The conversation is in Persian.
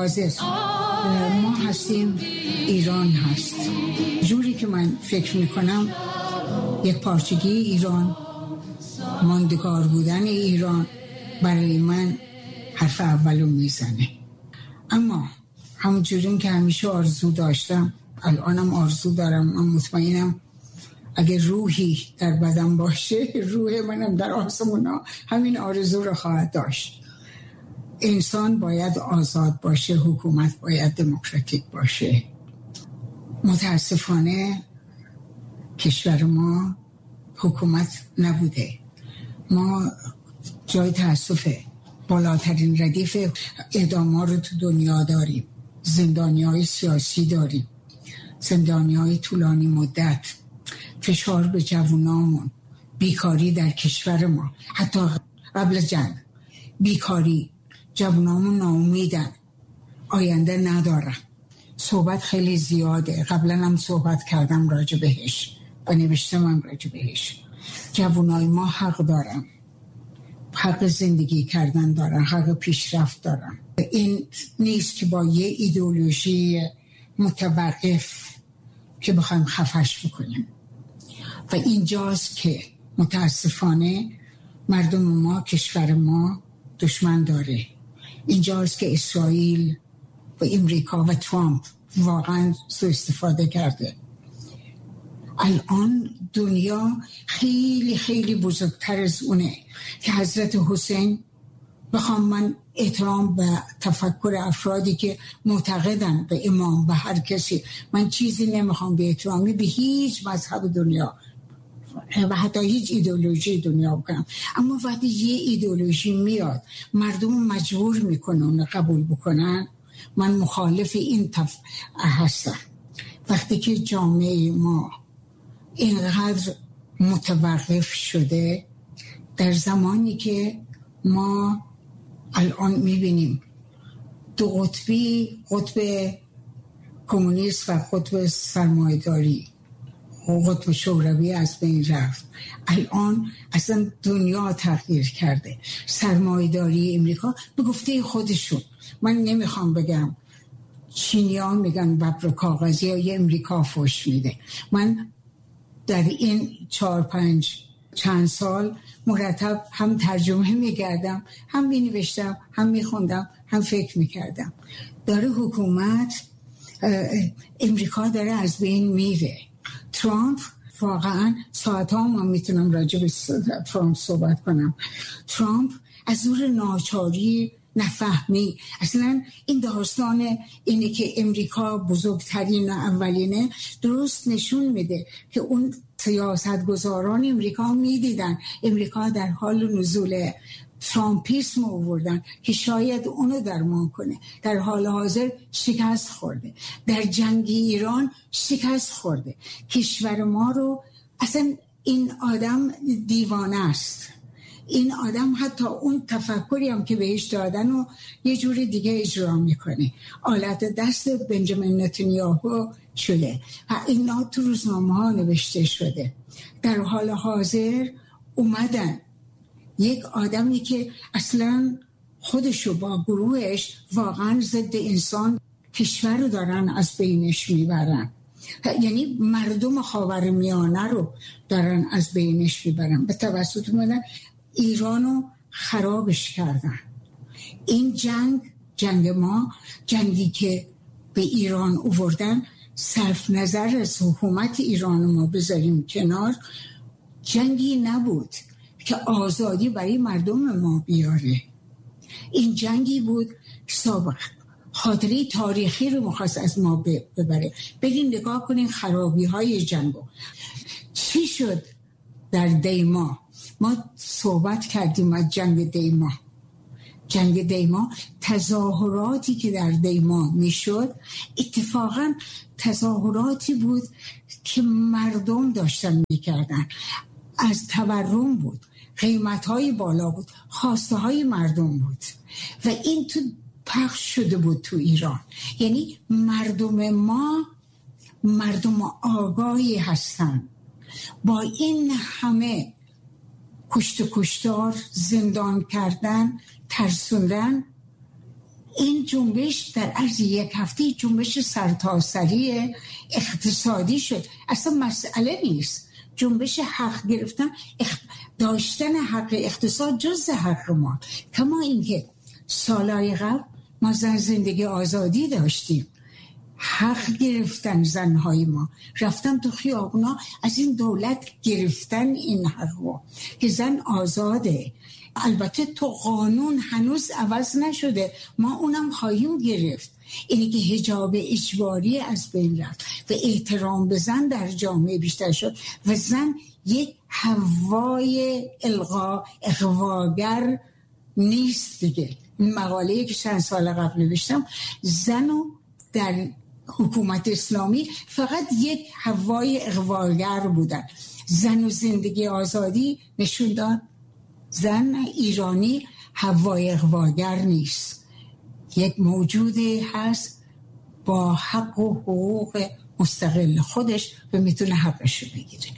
حاضر ما هستیم، ایران هست. جوری که من فکر میکنم یک پارچگی ایران، ماندگار بودن ایران برای من حرف اولو میزنه. اما همونجوری که همیشه آرزو داشتم، الانم آرزو دارم. من مطمئنم اگر روحی در بدن باشه، روح منم در آسمونا همین آرزو رو خواهد داشت. انسان باید آزاد باشه، حکومت باید دموکراتیک باشه. متاسفانه کشور ما حکومت نبوده. ما جای تأسفه بالاترین ردیف اعدام ها رو تو دنیا داریم. زندانی‌های سیاسی داریم، زندانی‌های طولانی مدت، فشار به جوانامون، بیکاری در کشور ما، حتی قبل جنگ بیکاری، جوانامون ناامیدن، آینده ندارن. صحبت خیلی زیاده، قبلا هم صحبت کردم راجع بهش و نوشتم هم راجع بهش. جوانای ما حق دارن، حق زندگی کردن دارن، حق پیشرفت دارن. این نیست که با یه ایدئولوژی متوقف که بخوایم خفش بکنیم. و اینجاست که متاسفانه مردم ما، کشور ما دشمن داره. اینجاست که اسرائیل و امریکا و ترامپ واقعا سوء استفاده کرده. الان دنیا خیلی خیلی بزرگتر از اونه که حضرت حسین، بخوام من احترام به تفکر افرادی که معتقدن به امام، به هر کسی، من چیزی نمیخوام به احترامی به هیچ مذهب دنیا و حتی هیچ ایدئولوژی دنیا بکنم، اما وقتی یه ایدئولوژی میاد مردم مجبور میکنه اون قبول بکنن، من مخالف این هستم. وقتی که جامعه ما اینقدر متوقف شده، در زمانی که ما الان میبینیم دو قطبی، قطب کمونیست و قطب سرمایه‌داری و قطب شوروی از بین رفت. الان اصلا دنیا تغییر کرده. سرمایه‌داری امریکا به گفته خودشون، من نمیخوام بگم چینی‌ها میگن ببر کاغذی یا امریکا فوش میده. من در این 4-5 چند سال مرتب هم ترجمه میکردم، هم مینوشتم، هم میخوندم، هم فکر میکردم. داره حکومت امریکا داره از بین میره. ترامپ واقعا ساعتها من میتونم راجع به ترامپ صحبت کنم. ترامپ از زور ناچاری، نفهمی، اصلا این داستان اینه که امریکا بزرگترین اولینه درست نشون میده که اون سیاستگزاران امریکا میدیدن امریکا در حال نزول، ترامپیسم آوردن که شاید اونو درمان کنه. در حال حاضر شکست خورده، در جنگ ایران شکست خورده. کشور ما رو اصلا این آدم دیوانه است. این آدم حتی اون تفکری هم که بهش دادن و یه جور دیگه اجرا میکنه. آلت دست بنجامین نتانیاهو شده و اینا تو روزنامه ها نوشته شده. در حال حاضر اومدن یک آدمی که اصلا خودشو با گروهش واقعا ضد انسان کشور رو دارن از بینش میبرن. یعنی مردم خاورمیانه رو دارن از بینش میبرن. به توسط اومدن ایرانو خرابش کردن. این جنگ ما، جنگی که به ایران آوردن، صرف نظر از حکومت ایران ما بذاریم کنار، جنگی نبود که آزادی برای مردم ما بیاره. این جنگی بود سابق خاطره تاریخی رو مخواست از ما ببره. بریم نگاه کنین خرابی های جنگو. چی شد در دیما؟ ما صحبت کردیم از جنگ دیما. جنگ دیما، تظاهراتی که در دیما میشد اتفاقا تظاهراتی بود که مردم داشتن میکردن، از تورم بود، قیمت‌های بالا بود، خواسته‌های مردم بود و این تو پخش شده بود تو ایران. یعنی مردم ما مردم آگاهی هستن. با این همه کشت و کشتار، زندان کردن، ترسوندن، این جنبش در عرض یک هفته جنبش سرتاسری اقتصادی شد. اصلا مسئله نیست جنبش حق گرفتن، داشتن حق اقتصاد جز حق ما. کما اینکه سالهای قبل ما زندگی آزادی داشتیم، حق گرفتن زنهای ما، رفتن تو خیابونا از این دولت گرفتن این حقو که زن آزاده. البته تو قانون هنوز عوض نشده، ما اونم خواهیم گرفت. اینی که حجاب اجباری از بین رفت و احترام به زن در جامعه بیشتر شد و زن یک هوای اغواگر نیست دیگه. این مقاله‌ای که چند سال قبل نوشتم، زنو در حکومت اسلامی فقط یک هوای اغواگر بودن. زن و زندگی آزادی نشون داد زن ایرانی هوای اغواگر نیست، یک موجودی هست با حق و حقوق مستقل خودش و میتونه حقش رو بگیره.